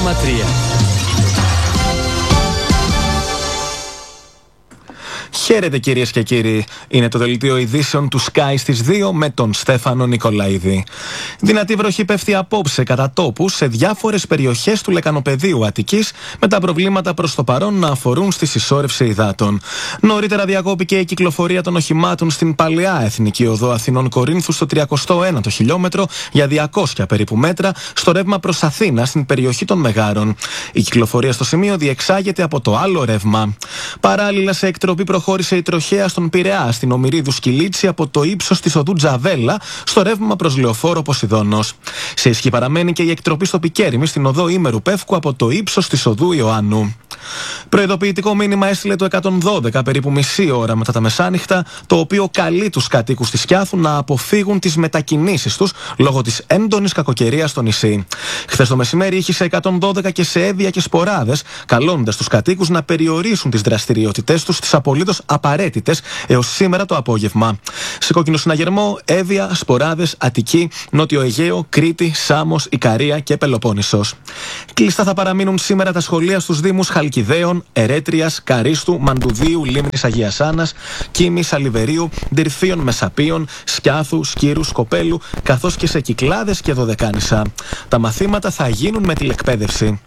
Χαίρετε κυρίες και κύριοι, είναι το δελτίο ειδήσεων του Sky στις 2 με τον Στέφανο Νικολαίδη. Δυνατή βροχή πέφτει απόψε κατά τόπου σε διάφορες περιοχές του λεκανοπεδίου Αττικής, με τα προβλήματα προς το παρόν να αφορούν στη συσσόρευση υδάτων. Νωρίτερα διακόπηκε η κυκλοφορία των οχημάτων στην παλαιά Εθνική Οδό Αθηνών Κορίνθου στο 31ο χιλιόμετρο για 200 περίπου μέτρα στο ρεύμα προς Αθήνα στην περιοχή των Μεγάρων. Η κυκλοφορία στο σημείο διεξάγεται από το άλλο ρεύμα. Παράλληλα, σε εκτροπή προχώρησε η τροχέα στον Πειραιά, στην Ομηρίδου Σκυλίτση, από το ύψος της οδού Τζαβέλα στο ρεύμα προς Λεωφόρο Ποσειδώνος. Σε ισχύ παραμένει και η εκτροπή στο Πικέρημι, στην οδό Ήμερου Πεύκου, από το ύψος της οδού Ιωάννου. Προειδοποιητικό μήνυμα έστειλε το 112 περίπου μισή ώρα μετά τα μεσάνυχτα, το οποίο καλεί τους κατοίκους της Σκιάθου να αποφύγουν τις μετακινήσεις τους λόγω της έντονης κακοκαιρίας στο νησί. Χθες το μεσημέρι ήχησε 112 και σε Εύβοια και Σποράδες, καλώντας τους κατοίκους να περιορίσουν τις δραστηριότητές τους στις απολύτως απαραίτητες έως σήμερα το απόγευμα. Σε κόκκινο συναγερμό, Εύβοια, Σποράδες, Αττική, Νότιο Αιγαίο, Κρήτη, Σάμος, Ικαρία και Πελοπόννησος. Κλειστά θα παραμείνουν σήμερα τα σχολεία στους δήμους Χαλκιδαίων, Ερέτριας, Καρίστου, Μαντουδίου, Λίμνης Αγίας Άννας, Κίμης, Αλιβερίου, Ντυρφίων, Μεσαπίων, Σκιάθου, Σκύρου, Σκοπέλου, καθώς και σε Κυκλάδες και Δωδεκάνησα. Τα μαθήματα θα γίνουν με τηλεκπαίδευση.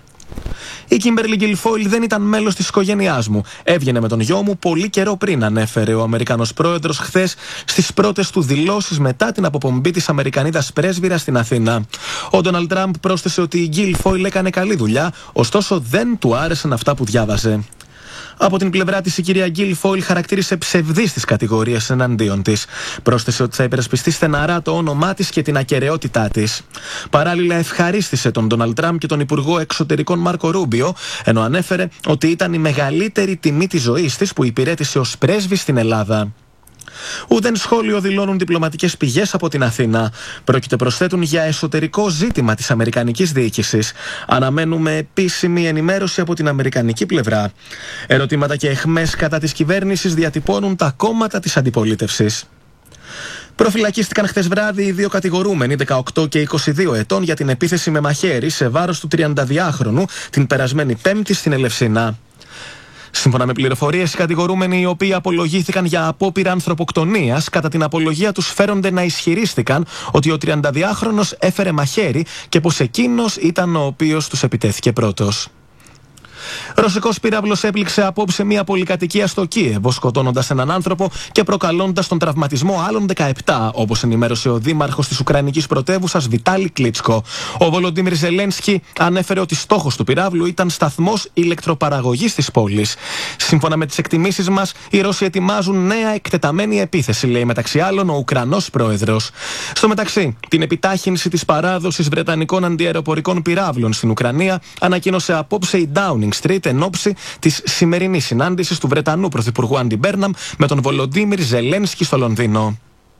Η Κίμπερλι Γκιλφόιλ δεν ήταν μέλος της οικογένειάς μου. Έβγαινε με τον γιο μου πολύ καιρό πριν, ανέφερε ο Αμερικανός πρόεδρος χθες στις πρώτες του δηλώσεις μετά την αποπομπή της Αμερικανίδας πρέσβυρας στην Αθήνα. Ο Ντόναλντ Τραμπ πρόσθεσε ότι η Γκιλφόιλ έκανε καλή δουλειά, ωστόσο δεν του άρεσαν αυτά που διάβαζε. Από την πλευρά της, η κυρία Γκιλφόιλ χαρακτήρισε ψευδείς τις κατηγορίες εναντίον της. Πρόσθεσε ότι θα υπερασπιστεί στεναρά το όνομά της και την ακεραιότητά της. Παράλληλα, ευχαρίστησε τον Ντόναλντ Τραμπ και τον Υπουργό Εξωτερικών Μάρκο Ρούμπιο, ενώ ανέφερε ότι ήταν η μεγαλύτερη τιμή της ζωής της που υπηρέτησε ως πρέσβης στην Ελλάδα. Ουδέν σχόλιο δηλώνουν διπλωματικές πηγές από την Αθήνα. Πρόκειται, προσθέτουν, για εσωτερικό ζήτημα της αμερικανικής διοίκησης. Αναμένουμε επίσημη ενημέρωση από την αμερικανική πλευρά. Ερωτήματα και αιχμές κατά της κυβέρνησης διατυπώνουν τα κόμματα της αντιπολίτευσης. Προφυλακίστηκαν χθες βράδυ οι δύο κατηγορούμενοι, 18 και 22 ετών, για την επίθεση με μαχαίρι σε βάρος του 32χρονου την περασμένη Πέμπτη στην Ελευσίνα. Σύμφωνα με πληροφορίες, οι κατηγορούμενοι, οι οποίοι απολογήθηκαν για απόπειρα ανθρωποκτονίας, κατά την απολογία τους φέρονται να ισχυρίστηκαν ότι ο 32χρονος έφερε μαχαίρι και πως εκείνος ήταν ο οποίος τους επιτέθηκε πρώτος. Ρωσικός πύραυλος έπληξε απόψε μια πολυκατοικία στο Κίεβο, σκοτώνοντας έναν άνθρωπο και προκαλώντας τον τραυματισμό άλλων 17, όπως ενημέρωσε ο δήμαρχος της Ουκρανικής πρωτεύουσας Βιτάλι Κλίτσκο. Ο Βολοντίμιρ Ζελένσκι ανέφερε ότι στόχος του πυράβλου ήταν σταθμός ηλεκτροπαραγωγής της πόλης. Σύμφωνα με τις εκτιμήσεις μας, οι Ρώσοι ετοιμάζουν νέα εκτεταμένη επίθεση, λέει μεταξύ άλλων ο Ουκρανός πρόεδρος. Στο μεταξύ, την επιτάχυνση της παράδοσης βρετανικών αντιαεροπορικών πυράβλων στην Ουκρανία ανακοίνωσε απόψε η Downing Street εν ώψη της σημερινής συνάντησης του Βρετανού Πρωθυπουργού Άντι Μπέρναμ με τον Βολοντίμιρ Ζελένσκι στο Λονδίνο.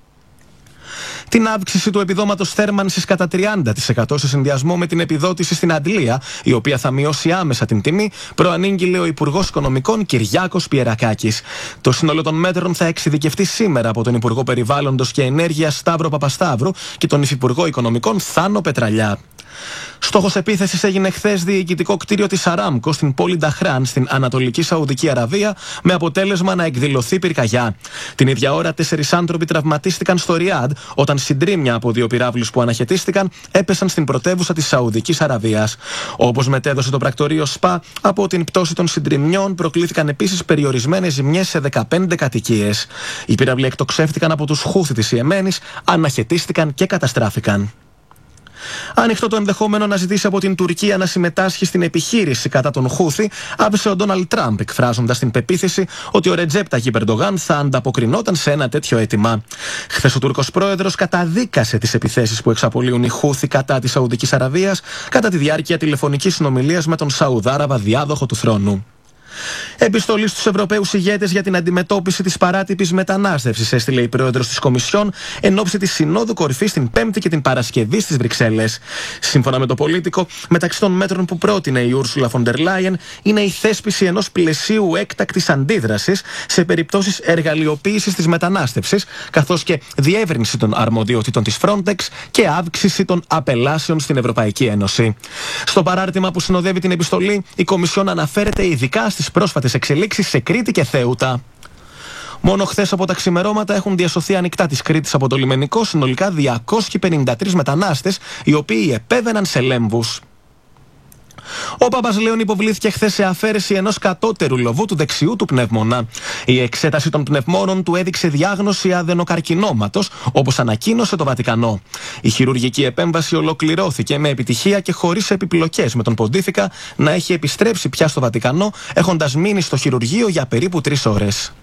Την αύξηση του επιδόματος θέρμανσης κατά 30% σε συνδυασμό με την επιδότηση στην Αντλία, η οποία θα μειώσει άμεσα την τιμή, προανήγγειλε ο Υπουργός Οικονομικών Κυριάκος Πιερακάκης. Το σύνολο των μέτρων θα εξειδικευτεί σήμερα από τον Υπουργό Περιβάλλοντος και Ενέργειας Σταύρο Παπασταύρου και τον Υφυπουργό Οικονομικών Θάνο Πετραλιά. Στόχος επίθεσης έγινε χθες διοικητικό κτίριο της Αράμκο στην πόλη Νταχράν, στην Ανατολική Σαουδική Αραβία, με αποτέλεσμα να εκδηλωθεί πυρκαγιά. Την ίδια ώρα, 4 άνθρωποι τραυματίστηκαν στο Ριάντ, όταν συντρίμμια από 2 πυράβλους που αναχαιτίστηκαν έπεσαν στην πρωτεύουσα της Σαουδικής Αραβίας. Όπως μετέδωσε το πρακτορείο ΣΠΑ, από την πτώση των συντριμμιών προκλήθηκαν επίσης περιορισμένες ζημιές σε 15 κατοικίες. Οι πύραυλοι εκτοξεύτηκαν από τους Χούθι της Ιεμένης, αναχαιτίστηκαν και καταστράφηκαν. Ανοιχτό το ενδεχόμενο να ζητήσει από την Τουρκία να συμμετάσχει στην επιχείρηση κατά τον Χούθι, άφησε ο Ντόναλντ Τραμπ, εκφράζοντας την πεποίθηση ότι ο Ρετζέπ Ταγιπ Ερντογάν θα ανταποκρινόταν σε ένα τέτοιο αίτημα. Χθες ο Τούρκος πρόεδρος καταδίκασε τις επιθέσεις που εξαπολύουν οι Χούθι κατά της Σαουδικής Αραβίας κατά τη διάρκεια τηλεφωνικής συνομιλίας με τον Σαουδάραβα διάδοχο του θρόνου. Επιστολή στους Ευρωπαίους ηγέτες για την αντιμετώπιση της παράτυπης μετανάστευσης έστειλε η πρόεδρος της Κομισιόν εν ώψη της Συνόδου Κορυφής την Πέμπτη και την Παρασκευή στις Βρυξέλλες. Σύμφωνα με το Πολίτικο, μεταξύ των μέτρων που πρότεινε η Ursula von der Leyen είναι η θέσπιση ενός πλαισίου έκτακτης αντίδρασης σε περιπτώσεις εργαλειοποίησης της μετανάστευσης, καθώς και διεύρυνση των αρμοδιοτήτων της Frontex και αύξηση των απελάσεων στην Ευρωπαϊκή Ένωση. Στο παράρτημα που συνοδεύει την επιστολή, η Κομισιόν αναφέρεται ειδικά στις πρόσφατες εξελίξεις σε Κρήτη και Θέουτα. Μόνο χθες από τα ξημερώματα έχουν διασωθεί ανοιχτά της Κρήτης από το λιμενικό συνολικά 253 μετανάστες, οι οποίοι επέβαιναν σε λέμβους. Ο Παπαζλέων υποβλήθηκε χθες σε αφαίρεση ενός κατώτερου λοβού του δεξιού του πνεύμονα. Η εξέταση των πνευμόνων του έδειξε διάγνωση αδενοκαρκινώματος, όπως ανακοίνωσε το Βατικανό. Η χειρουργική επέμβαση ολοκληρώθηκε με επιτυχία και χωρίς επιπλοκές, με τον Ποντίφικα να έχει επιστρέψει πια στο Βατικανό, έχοντας μείνει στο χειρουργείο για περίπου 3 ώρες.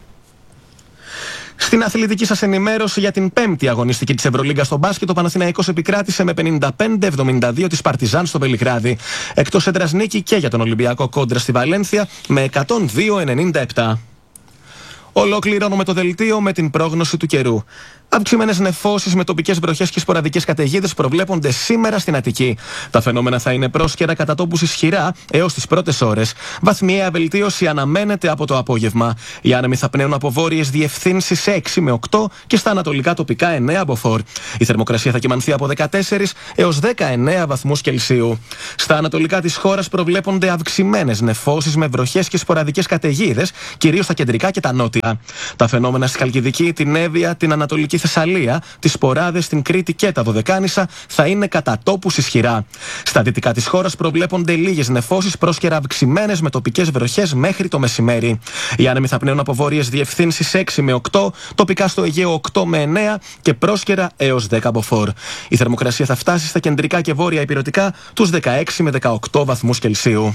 Στην αθλητική σας ενημέρωση για την 5η αγωνιστική της Ευρωλίγκα στο μπάσκετ, ο Παναθηναϊκός επικράτησε με 55-72 της Παρτιζάν στο Βελιγράδι. Εκτός έδρας νίκη και για τον Ολυμπιακό κόντρα στη Βαλένθια με 102-97. Ολοκληρώνουμε το δελτίο με την πρόγνωση του καιρού. Αυξημένες νεφώσεις με τοπικές βροχές και σποραδικές καταιγίδες προβλέπονται σήμερα στην Αττική. Τα φαινόμενα θα είναι πρόσκαιρα κατά τόπους ισχυρά έως τις πρώτες ώρες. Βαθμιαία βελτίωση αναμένεται από το απόγευμα. Οι άνεμοι θα πνέουν από βόρειες διευθύνσεις 6 με 8 και στα ανατολικά τοπικά 9 από φορ. Η θερμοκρασία θα κυμανθεί από 14 έως 19 βαθμούς Κελσίου. Στα ανατολικά της χώρας προβλέπονται αυξημένες νεφώσεις με βροχές και σποραδικές καταιγίδες, κυρίως στα κεντρικά και τα νότια. Τα φαινόμενα στη Χαλκιδική, την Εύβοια, την Ανατολική Θεσσαλία, τις Ποράδες, την Κρήτη και τα Δωδεκάνησα θα είναι κατά τόπους ισχυρά. Στα δυτικά της χώρας προβλέπονται λίγες νεφώσεις πρόσκαιρα αυξημένες με τοπικές βροχές μέχρι το μεσημέρι. Οι άνεμοι θα πνέουν από βόρειες διευθύνσεις 6 με 8, τοπικά στο Αιγαίο 8 με 9 και πρόσκαιρα έως 10 από φορ. Η θερμοκρασία θα φτάσει στα κεντρικά και βόρεια ηπειρωτικά τους 16 με 18 βαθμούς Κελσίου.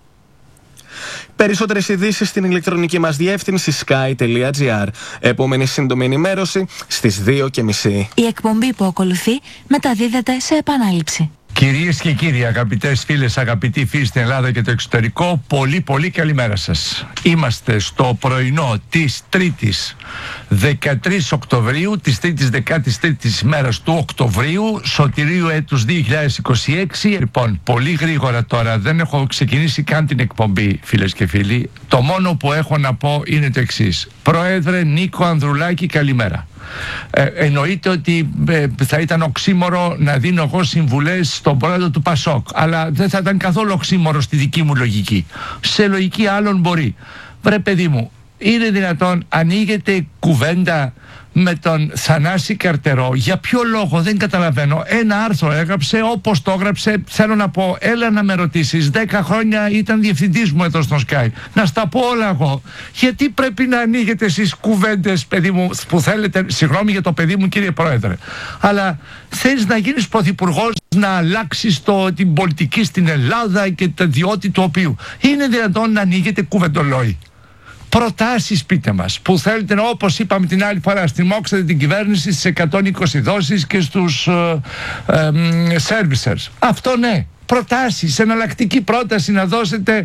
Περισσότερες ειδήσεις στην ηλεκτρονική μας διεύθυνση sky.gr. Επόμενη σύντομη ενημέρωση στις 2:30. Η εκπομπή που ακολουθεί μεταδίδεται σε επανάληψη. Κυρίες και κύριοι, αγαπητές φίλες, αγαπητοί φίλοι στην Ελλάδα και το εξωτερικό, πολύ καλημέρα σας. Είμαστε στο πρωινό της Τρίτης 13 Οκτωβρίου, της Τρίτης 13ης ημέρας του Οκτωβρίου, Σωτηρίου έτους 2026. Λοιπόν, πολύ γρήγορα τώρα, δεν έχω ξεκινήσει καν την εκπομπή, φίλες και φίλοι. Το μόνο που έχω να πω είναι το εξής. Πρόεδρε Νίκο Ανδρουλάκη, καλημέρα. Εννοείται ότι θα ήταν οξύμορο να δίνω εγώ συμβουλές στον πρόεδρο του Πασόκ, αλλά δεν θα ήταν καθόλου οξύμορο στη δική μου λογική. Σε λογική άλλων μπορεί. Βρε παιδί μου, είναι δυνατόν ανοίγεται κουβέντα με τον Θανάση Καρτερό? Για ποιο λόγο? Δεν καταλαβαίνω. Ένα άρθρο έγραψε όπως το έγραψε. Θέλω να πω, έλα να με ρωτήσεις. 10 χρόνια ήταν διευθυντής μου εδώ στο Sky. Να στα πω όλα εγώ. Γιατί πρέπει να ανοίγετε εσείς κουβέντες, παιδί μου, που θέλετε? Συγγνώμη για το παιδί μου, κύριε Πρόεδρε. Αλλά θέλεις να γίνεις πρωθυπουργός, να αλλάξεις την πολιτική στην Ελλάδα και τα διότι του οποίου. Είναι δυνατόν να ανοίγετε κουβεντολόι? Προτάσεις πείτε μας που θέλετε, όπως είπαμε την άλλη φορά, στριμώξετε την κυβέρνηση στις 120 δόσεις και στους servicers. Αυτό ναι. Προτάσεις, εναλλακτική πρόταση να δώσετε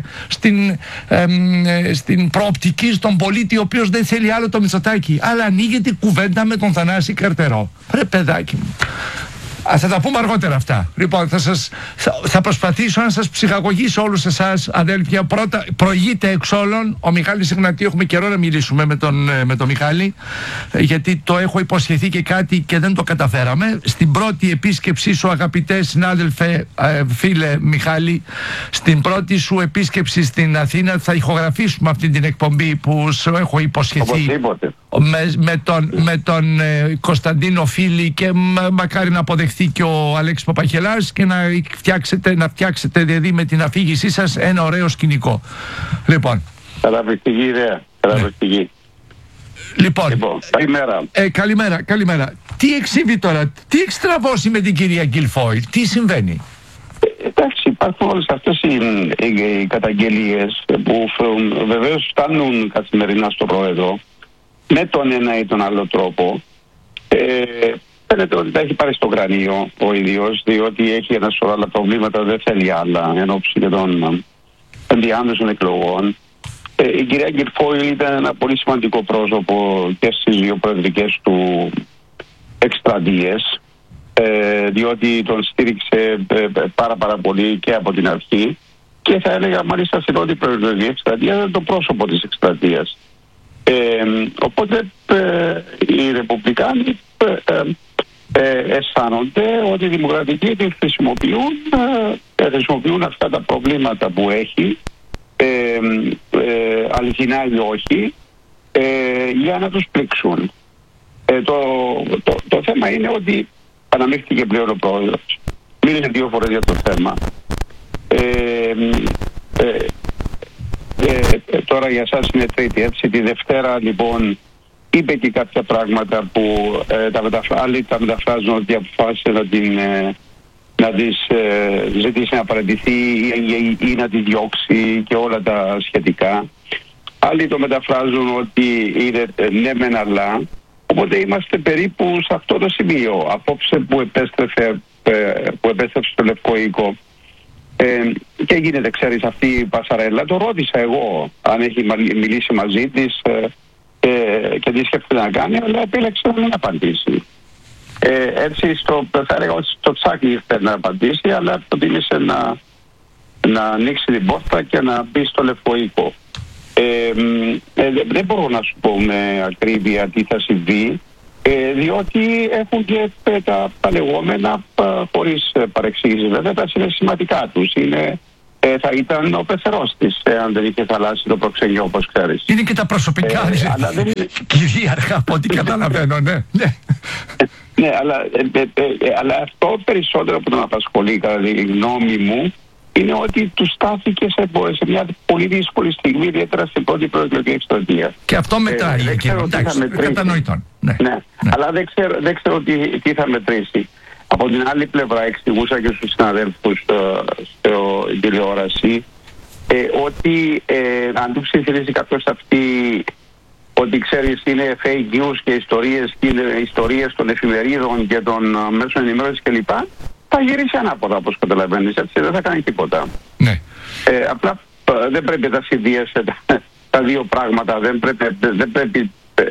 στην προοπτική στον πολίτη ο οποίος δεν θέλει άλλο το Μητσοτάκη. Αλλά ανοίγεται κουβέντα με τον Θανάση Καρτερό. Ρε παιδάκι μου. Θα τα πούμε αργότερα αυτά. Λοιπόν, θα προσπαθήσω να σας ψυχαγωγήσω όλους εσάς, αδέλφια. Πρώτα, προηγείται εξ όλων ο Μιχάλης Ιγνατίου. Έχουμε καιρό να μιλήσουμε με τον Μιχάλη, γιατί το έχω υποσχεθεί και κάτι και δεν το καταφέραμε. Στην πρώτη επίσκεψή σου, αγαπητέ συνάδελφε, φίλε Μιχάλη, στην πρώτη σου επίσκεψη στην Αθήνα, θα ηχογραφήσουμε αυτή την εκπομπή που σου έχω υποσχεθεί. Με τον Κωνσταντίνο Φίλη, και μακάρι να αποδεχθεί και ο Αλέξης Παπαχελάς, και να φτιάξετε δηλαδή με την αφήγησή σας ένα ωραίο σκηνικό. Λοιπόν, καταπληκτική ιδέα. Καταπληκτική. Λοιπόν, καλημέρα. Τι εξήβει τώρα, τι έχει στραβώσει με την κυρία Γκιλφόιλ, τι συμβαίνει? Εντάξει, υπάρχουν όλες αυτές οι καταγγελίες που βεβαίως φτάνουν καθημερινά στο Πρόεδρο με τον ένα ή τον άλλο τρόπο. Φαίνεται ότι τα έχει πάρει στο κρανίο ο ίδιος, διότι έχει ένα σωρό άλλα προβλήματα, δεν θέλει άλλα εν ώψη και των ενδιάμεσων εκλογών. Η κυρία Γκυρφόιλ ήταν ένα πολύ σημαντικό πρόσωπο και στις δύο προεδρικές του εκστρατείες, διότι τον στήριξε πάρα πολύ και από την αρχή, και θα έλεγα μάλιστα στην πρώτη προεδρική εκστρατεία ήταν το πρόσωπο της εκστρατείας. Οπότε οι Ρεπουμπλικάνοι αισθάνονται ότι οι Δημοκρατικοί την χρησιμοποιούν αυτά τα προβλήματα που έχει, αληθινά ή όχι, για να τους πλήξουν. Το θέμα είναι ότι αναμίχθηκε πλέον ο πρόεδρος. Μίλησε 2 φορές για το θέμα. Τώρα για εσάς είναι Τρίτη, έτσι. Τη Δευτέρα λοιπόν είπε και κάποια πράγματα που άλλοι τα μεταφράζουν ότι αποφάσισε να της ζητήσει να παραιτηθεί ή να τη διώξει και όλα τα σχετικά. Άλλοι το μεταφράζουν ότι είναι ναι μεν αλλά. Οπότε είμαστε περίπου σε αυτό το σημείο. Απόψε που επέστρεψε στο Λευκό Οίκο και γίνεται, ξέρεις, αυτή η πασαρέλα. Το ρώτησα εγώ αν έχει μιλήσει μαζί της και τι σκέφτεται να κάνει, αλλά επέλεξε να μην απαντήσει. Έτσι θα έλεγα ότι στο τσάκι ήρθε να απαντήσει, αλλά προτίμησε να ανοίξει την πόρτα και να μπει στο Λευκό Οίκο. Δεν μπορώ να σου πω με ακρίβεια τι θα συμβεί, διότι έχουν και τα λεγόμενα, χωρίς παρεξήγηση βέβαια, τα συναισθηματικά τους. Θα ήταν ο πεθερός της, αν δεν είχε χαλάσει το προξενιό, όπως ξέρεις. Είναι και τα προσωπικά, κυρίαρχα, από ό,τι καταλαβαίνω, ναι. Ναι, αλλά αυτό περισσότερο που τον απασχολεί, κατά τη γνώμη μου, είναι ότι του στάθηκε σε μια πολύ δύσκολη στιγμή, ιδιαίτερα στην πρώτη προεκλογική εκστρατεία. Και αυτό μετράει, εντάξει, κατανοητόν. Ναι. Αλλά δεν ξέρω τι θα μετρήσει. Από την άλλη πλευρά εξηγούσα και στους συναδέλφους στην τηλεόραση ότι αν του ψιθυρίζει κάποιος αυτή, ότι ξέρεις είναι fake news και ιστορίες, και είναι ιστορίες των εφημερίδων και των μέσων ενημέρωσης κλπ, θα γυρίσει ανάποδα, όπως καταλαβαίνεις, έτσι, δεν θα κάνει τίποτα. Ναι. Απλά δεν πρέπει να συνδυάσετε τα δύο πράγματα, δεν πρέπει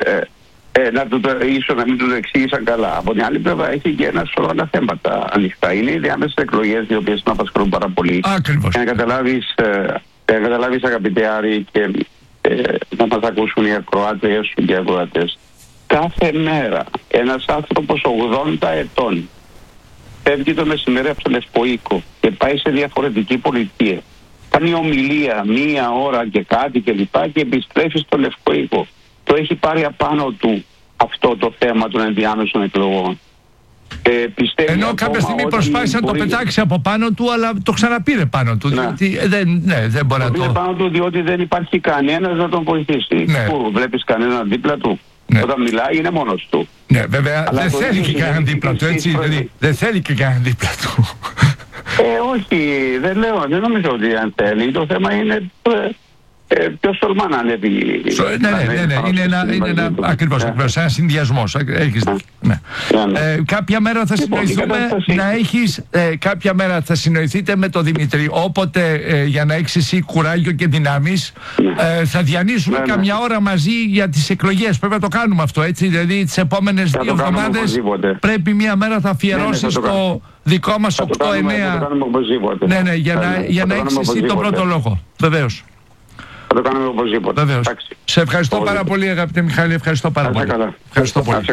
ίσως να μην του το εξήγησαν καλά. Από την άλλη πλευρά έχει και ένα σωρό άλλα θέματα ανοιχτά. Είναι οι διάμεσες εκλογές, οι οποίες να απασχολούν πάρα πολύ. Ακριβώς. Για να καταλάβεις, αγαπητέ Άρη, και να μας ακούσουν οι ακροάτες σου και οι ακροατές. Κάθε μέρα ένας άνθρωπος 80 ετών φεύγει το μεσημέρι από το Λευκό Οίκο και πάει σε διαφορετική πολιτεία. Κάνει ομιλία 1 ώρα και κάτι κλπ. Και επιστρέφει στο Λευκό Οίκο. Το έχει πάρει απάνω του αυτό το θέμα των ενδιάμεσων εκλογών. Ενώ κάποια στιγμή προσπάθησε να το πετάξει από πάνω του, αλλά το ξαναπήρε πάνω του. Ναι. Δεν μπορεί να το... πήρε πάνω του διότι δεν υπάρχει κανένας να τον βοηθήσει. Ναι. Πού βλέπεις κανέναν δίπλα του. Ναι. Όταν μιλάει είναι μόνος του. Ναι, βέβαια δεν θέλει και κανέναν δίπλα του, έτσι. Δηλαδή, δεν θέλει και κανέναν δίπλα του. Όχι, δεν νομίζω ότι αν θέλει. Το θέμα είναι ποιος τολμά να ανέβει. Ναι, είναι ένα ακριβώς, ένα συνδυασμός. Κάποια μέρα θα συνοηθούμε κάποια μέρα θα συνοηθείτε με τον Δημήτρη. Όποτε για να έχεις εσύ κουράγιο και δυνάμεις, θα διανύσουμε καμιά ώρα μαζί για τις εκλογές. Πρέπει να το κάνουμε αυτό, έτσι. Δηλαδή τις επόμενες 2 εβδομάδες πρέπει μία μέρα θα αφιερώσεις το δικό μας 8-9. Ναι, για να έχεις εσύ τον πρώτο λόγο. Βεβαίως. Θα το κάνουμε οπωσδήποτε. Βεβαίως. Σε ευχαριστώ πάρα πολύ, αγαπητέ Μιχάλη. Ευχαριστώ πάρα πολύ. Ευχαριστώ πολύ.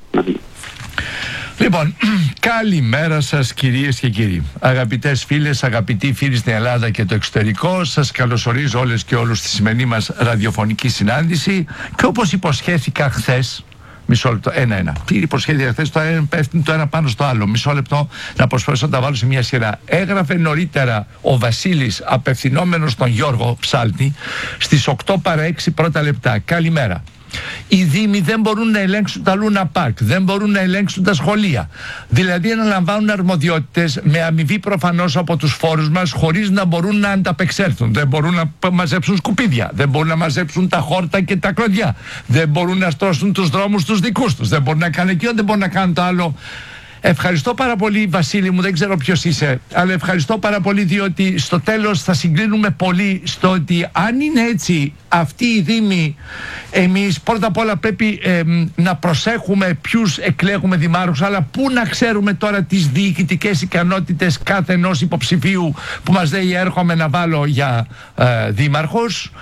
Λοιπόν, καλημέρα σας κυρίες και κύριοι. Αγαπητές φίλες, αγαπητοί φίλοι στην Ελλάδα και το εξωτερικό, σας καλωσορίζω όλες και όλους στη σημερινή μας ραδιοφωνική συνάντηση. Και όπως υποσχέθηκα χθες, μισό λεπτό, ένα. Τι υποσχέθηκα χθες, το ένα πέφτει το ένα πάνω στο άλλο. Μισό λεπτό να προσπαθήσω να τα βάλω σε μια σειρά. Έγραφε νωρίτερα ο Βασίλης, απευθυνόμενος στον Γιώργο Ψάλτη, στις 8 παρά 6 πρώτα λεπτά. Καλημέρα. Οι Δήμοι δεν μπορούν να ελέγξουν τα Λούνα Πάρκ, δεν μπορούν να ελέγξουν τα σχολεία. Δηλαδή αναλαμβάνουν αρμοδιότητες με αμοιβή προφανώς από τους φόρους μας, χωρίς να μπορούν να ανταπεξέλθουν. Δεν μπορούν να μαζέψουν σκουπίδια, δεν μπορούν να μαζέψουν τα χόρτα και τα κλωδιά, δεν μπορούν να στρώσουν τους δρόμους τους δικούς τους, δεν μπορούν να κάνουν εκείνο, δεν μπορούν να κάνουν το άλλο. Ευχαριστώ πάρα πολύ, Βασίλη μου, δεν ξέρω ποιος είσαι, αλλά ευχαριστώ πάρα πολύ, διότι στο τέλος θα συγκλίνουμε πολύ στο ότι αν είναι έτσι αυτή η Δήμη, εμείς πρώτα απ' όλα πρέπει να προσέχουμε ποιους εκλέγουμε δημάρχους, αλλά πού να ξέρουμε τώρα τις διοικητικές ικανότητες κάθε ενός υποψηφίου που μας λέει έρχομαι να βάλω για δήμαρχος.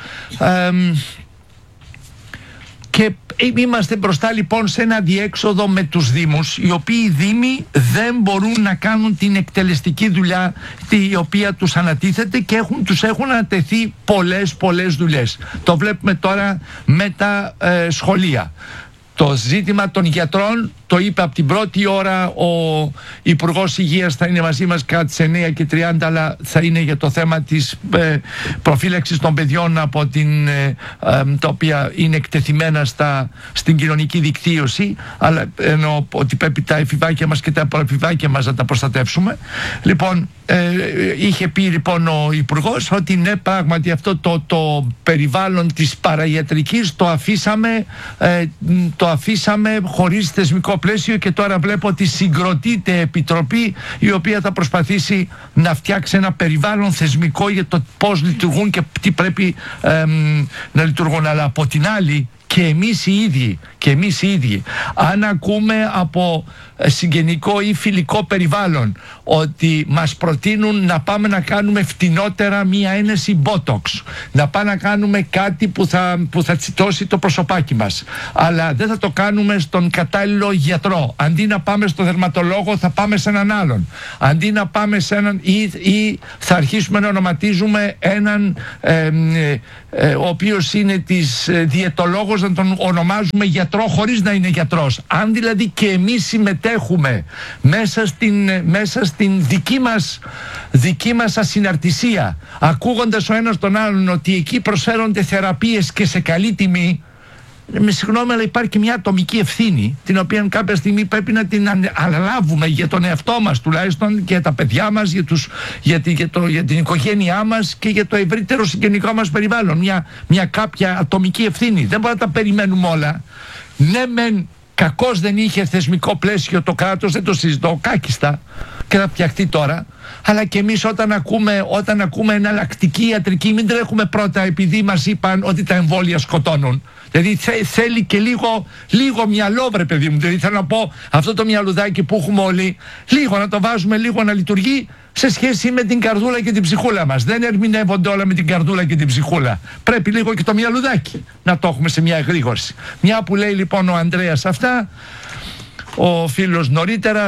Και είμαστε μπροστά λοιπόν σε ένα διέξοδο με τους Δήμους, οι οποίοι οι Δήμοι δεν μπορούν να κάνουν την εκτελεστική δουλειά η οποία τους ανατίθεται και τους έχουν ανατεθεί πολλές δουλειές. Το βλέπουμε τώρα με τα σχολεία. Το ζήτημα των γιατρών, το είπε από την πρώτη ώρα ο Υπουργός Υγείας, θα είναι μαζί μας κατά τις 9:30, αλλά θα είναι για το θέμα της προφύλαξης των παιδιών από τα οποία είναι εκτεθειμένα στην κοινωνική δικτύωση, αλλά εννοώ ότι πρέπει τα εφηβάκια μας και τα προεφηβάκια μας να τα προστατεύσουμε. Λοιπόν, είχε πει λοιπόν ο Υπουργός ότι ναι, πράγματι αυτό το περιβάλλον της παραϊατρικής το αφήσαμε χωρίς θεσμικό πλαίσιο και τώρα βλέπω ότι συγκροτείται επιτροπή η οποία θα προσπαθήσει να φτιάξει ένα περιβάλλον θεσμικό για το πώς λειτουργούν και τι πρέπει να λειτουργούν. Αλλά από την άλλη και εμείς οι ίδιοι αν ακούμε από συγγενικό ή φιλικό περιβάλλον ότι μας προτείνουν να πάμε να κάνουμε φτηνότερα μία ένεση Botox, να πάμε να κάνουμε κάτι που θα τσιτώσει το προσωπάκι μας, αλλά δεν θα το κάνουμε στον κατάλληλο γιατρό, αντί να πάμε στο δερματολόγο θα πάμε σε έναν άλλον, αντί να πάμε σε έναν ή θα αρχίσουμε να ονοματίζουμε έναν ο οποίος είναι της διαιτολόγος, να τον ονομάζουμε γιατρό χωρίς να είναι γιατρός. Αν δηλαδή και εμείς συμμετέχουμε μέσα στην δική μας ασυναρτησία, ακούγοντας ο ένας τον άλλον ότι εκεί προσφέρονται θεραπείες και σε καλή τιμή, με συγγνώμη, αλλά υπάρχει και μια ατομική ευθύνη την οποία κάποια στιγμή πρέπει να την αναλάβουμε για τον εαυτό μας τουλάχιστον και για τα παιδιά μας, για την οικογένειά μας και για το ευρύτερο συγγενικό μας περιβάλλον. Μια κάποια ατομική ευθύνη. Δεν μπορούμε να τα περιμένουμε όλα. Ναι μεν κακώς δεν είχε θεσμικό πλαίσιο το κράτος, δεν το συζητώ, κάκιστα και θα φτιαχτεί τώρα. Αλλά και εμείς όταν ακούμε εναλλακτική ιατρική, μην τρέχουμε πρώτα επειδή μας είπαν ότι τα εμβόλια σκοτώνουν. Δηλαδή θέλει και λίγο μυαλό, βρε παιδί μου. Δηλαδή θέλω να πω, αυτό το μυαλουδάκι που έχουμε όλοι, λίγο να το βάζουμε, λίγο να λειτουργεί σε σχέση με την καρδούλα και την ψυχούλα μας. Δεν ερμηνεύονται όλα με την καρδούλα και την ψυχούλα. Πρέπει λίγο και το μυαλουδάκι να το έχουμε σε μια εγρήγορση. Μια που λέει λοιπόν ο Ανδρέας αυτά, ο φίλος νωρίτερα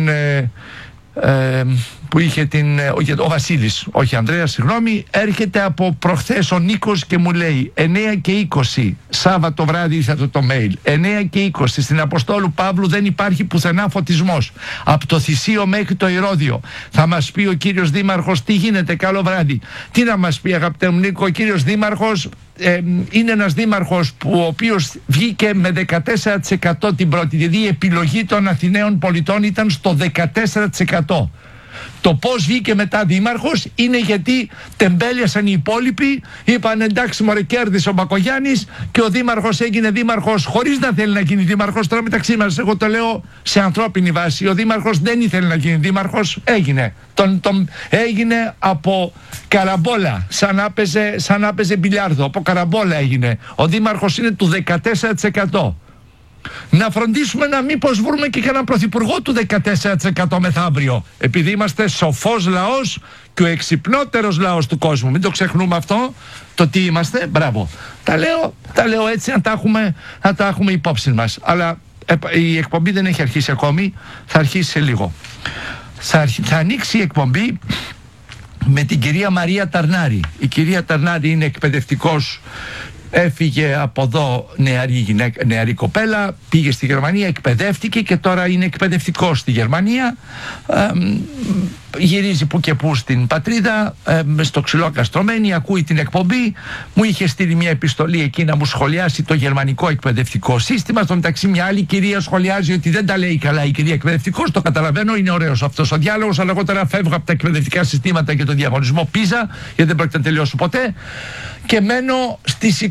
που είχε ο Βασίλης, όχι Ανδρέας, συγγνώμη, έρχεται από προχθές ο Νίκος και μου λέει 9:20 Σάββατο βράδυ ήρθε αυτό το mail, 9:20 στην Αποστόλου Παύλου δεν υπάρχει πουθενά φωτισμός από το Θησίο μέχρι το Ηρώδειο. Θα μας πει ο κύριος Δήμαρχος τι γίνεται? Καλό βράδυ. Τι να μας πει, αγαπητέ μου Νίκο? Ο κύριος Δήμαρχος είναι ένας δήμαρχος ο οποίος βγήκε με 14% την πρώτη, δηλαδή η επιλογή των Αθηναίων πολιτών ήταν στο 14%. Το πώς βγήκε μετά δήμαρχος είναι γιατί τεμπέλιασαν οι υπόλοιποι, είπαν εντάξει μωρέ, κέρδισε ο Μπακογιάννης και ο δήμαρχος έγινε δήμαρχος χωρίς να θέλει να γίνει δήμαρχος. Τώρα μεταξύ μας, εγώ το λέω σε ανθρώπινη βάση, ο δήμαρχος δεν ήθελε να γίνει δήμαρχος, έγινε. Έγινε από καραμπόλα, σαν να έπαιζε μπιλιάρδο, από καραμπόλα έγινε. Ο δήμαρχος είναι του 14%. Να φροντίσουμε να μήπως βρούμε και έναν πρωθυπουργό του 14% μεθαύριο, επειδή είμαστε σοφός λαός και ο εξυπνότερος λαός του κόσμου. Μην το ξεχνούμε αυτό, το τι είμαστε. Μπράβο. Τα λέω έτσι να τα έχουμε υπόψη μας. Αλλά η εκπομπή δεν έχει αρχίσει ακόμη, θα αρχίσει σε λίγο. Θα ανοίξει η εκπομπή με την κυρία Μαρία Ταρνάρη. Η κυρία Ταρνάρη είναι εκπαιδευτικός. Έφυγε από εδώ νεαρή κοπέλα, πήγε στη Γερμανία, εκπαιδεύτηκε και τώρα είναι εκπαιδευτικός στη Γερμανία. Γυρίζει που και που στην πατρίδα, στο ξυλό καστρωμένη, ακούει την εκπομπή. Μου είχε στείλει μια επιστολή εκεί να μου σχολιάσει το γερμανικό εκπαιδευτικό σύστημα. Στο μεταξύ, μια άλλη κυρία σχολιάζει ότι δεν τα λέει καλά η κυρία εκπαιδευτικός. Το καταλαβαίνω, είναι ωραίος αυτός ο διάλογος. Αλλά εγώ τώρα φεύγω από τα εκπαιδευτικά συστήματα και τον διαγωνισμό PISA, γιατί δεν πρόκειται να τελειώσω ποτέ. Και μένω στις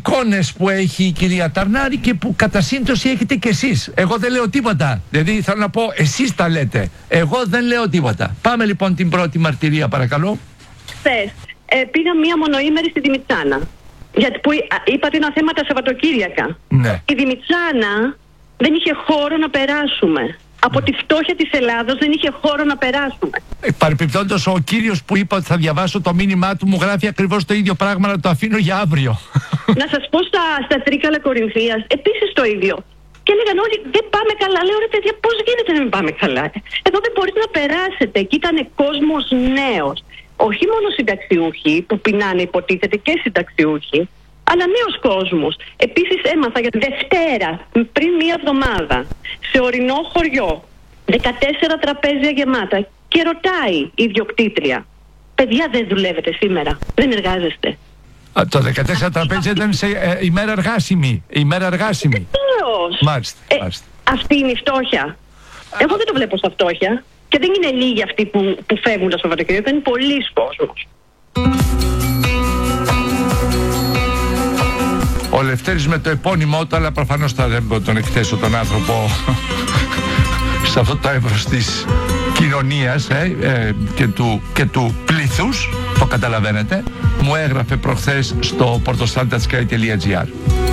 εικόνες που έχει η κυρία Ταρνάρη και που κατά σύμπτωση έχετε κι εσείς. Εγώ δεν λέω τίποτα. Δηλαδή θέλω να πω, εσείς τα λέτε. Εγώ δεν λέω τίποτα. Πάμε λοιπόν την πρώτη μαρτυρία, παρακαλώ. Χθες πήγα μία μονοήμερη στη Δημητσάνα. Γιατί που είπατε ένα θέμα τα Σαββατοκύριακα. Ναι. Η Δημητσάνα δεν είχε χώρο να περάσουμε. Από τη φτώχεια της Ελλάδος δεν είχε χώρο να περάσουμε. Παρεπιπτόντως, ο κύριος που είπα ότι θα διαβάσω το μήνυμά του μου γράφει ακριβώς το ίδιο πράγμα, να το αφήνω για αύριο. Να σας πω στα Τρίκαλα Κορινθίας επίσης το ίδιο. Και έλεγαν όλοι δεν πάμε καλά. Λέω ρε παιδιά, πώς γίνεται να μην πάμε καλά? Εδώ δεν μπορείτε να περάσετε. Και ήταν κόσμος νέος. Όχι μόνο συνταξιούχοι που πεινάνε υποτίθεται και συνταξιούχοι, αλλά νέος κόσμος. Επίσης έμαθα για τη Δευτέρα, πριν μία εβδομάδα, σε ορεινό χωριό, 14 τραπέζια γεμάτα. Και ρωτάει η ιδιοκτήτρια, παιδιά δεν δουλεύετε σήμερα, δεν εργάζεστε? Το 14 τραπέζια ήταν σε ημέρα εργάσιμη. Βεβαίως. Μάλιστα. Αυτή είναι η φτώχεια. Εγώ δεν το βλέπω στα φτώχεια. Και δεν είναι λίγοι αυτοί που φεύγουν τα Σαββατοκύριακα, είναι πολλοί κόσμος. Ο Λευτέρης με το επώνυμό του, αλλά προφανώς θα δεν μπορώ τον εκθέσω τον άνθρωπο σε αυτό το εύρος της κοινωνίας και του πλήθους, το καταλαβαίνετε. Μου έγραφε προχθές στο portosaltatsky.gr.